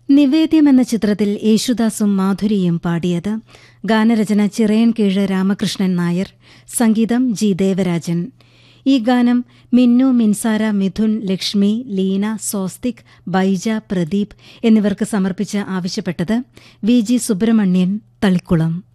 നിവേദ്യം എന്ന ചിത്രത്തിൽ യേശുദാസും മാധുരിയും പാടിയത്. ഗാനരചന ചിറയൻകീഴ് രാമകൃഷ്ണൻ നായർ, സംഗീതം ജി ദേവരാജൻ. ഈ ഗാനം മിന്നു, മിൻസാര, മിഥുൻ, ലക്ഷ്മി, ലീന, സ്വസ്തിക്, ബൈജ, പ്രദീപ് എന്നിവർക്ക് സമർപ്പിച്ച് ആവശ്യപ്പെട്ടത് വി ജി സുബ്രഹ്മണ്യൻ, തളിക്കുളം.